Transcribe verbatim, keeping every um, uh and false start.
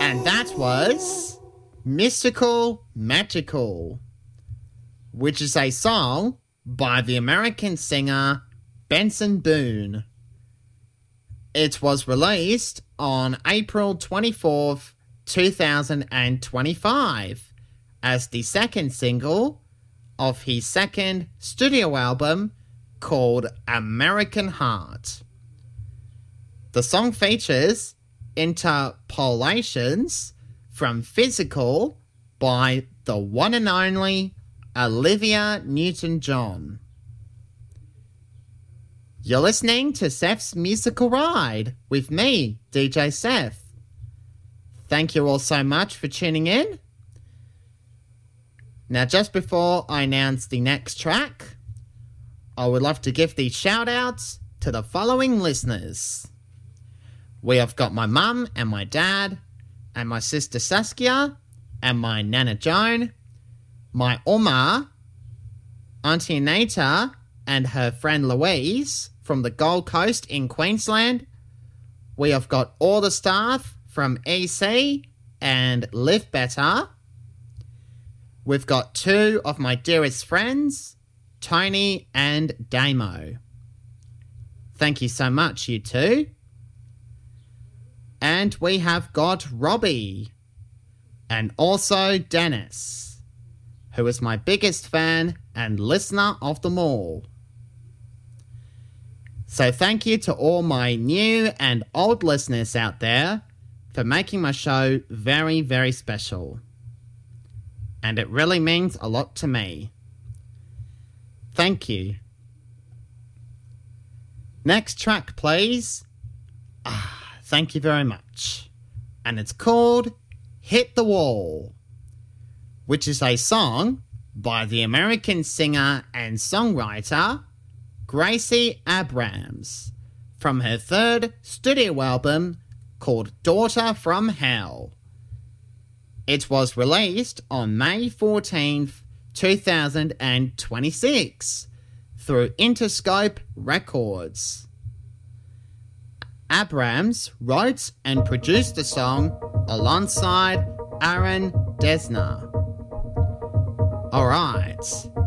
And that was Mystical Magical, which is a song by the American singer Benson Boone. It was released on April twenty-fourth, two thousand twenty-five as the second single of his second studio album called American Heart. The song features interpolations from Physical by the one and only Olivia Newton-John. You're listening to Seth's Musical Ride with me, D J Seth. Thank you all so much for tuning in. Now, just before I announce the next track, I would love to give these shout-outs to the following listeners. We have got my mum and my dad, and my sister Saskia, and my Nana Joan, my Oma, Auntie Anita, and her friend Louise from the Gold Coast in Queensland. We have got all the staff from E C and Live Better. We've got two of my dearest friends, Tony and Damo. Thank you so much, you two. And we have got Robbie, and also Dennis, who is my biggest fan and listener of them all. So thank you to all my new and old listeners out there for making my show very, very special. And it really means a lot to me. Thank you. Next track, please. Ah, thank you very much. And it's called Hit the Wall, which is a song by the American singer and songwriter Gracie Abrams from her third studio album called Daughter from Hell. It was released on May fourteenth, two thousand twenty-six through Interscope Records. Abrams wrote and produced the song alongside Aaron Dessner. Alright,